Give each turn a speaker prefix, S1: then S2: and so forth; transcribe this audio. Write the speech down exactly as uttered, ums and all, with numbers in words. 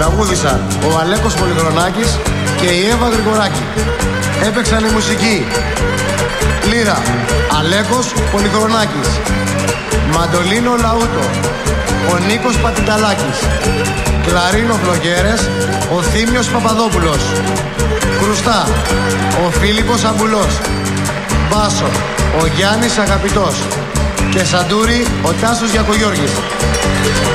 S1: Τραγούδισαν ο Αλέκος Πολυχρονάκης και η Εύα Γρηγοράκη. Έπαιξαν η μουσική λύρα Αλέκος Πολυχρονάκης, μαντολίνο Λαούτο ο Νίκος Πατιταλάκης, κλαρίνο φλογέρες ο Θήμιος Παπαδόπουλος, κρουστά ο Φίλιππος Αμπουλός, μπάσο ο Γιάννης Αγαπητός και σαντούρι ο Τάσος Γιακογιώργης.